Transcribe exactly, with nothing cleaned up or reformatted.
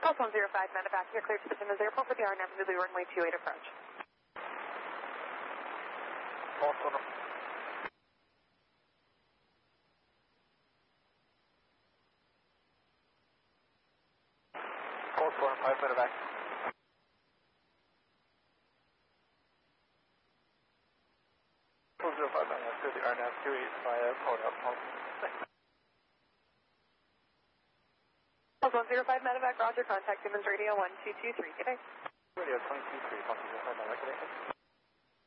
Pulse one zero five, medevac, you're cleared to the Timmins Airport for the R N M Zulu runway two eight approach. Pulse one. Pulse one five, medevac. Pulse zero five, medevac, through the R N M two eight via Pony up Pulse. Pulse one zero five, medevac, roger, contact Timmins Radio one two two three, good day. Radio two two three, Pulse zero five, medevac, good day.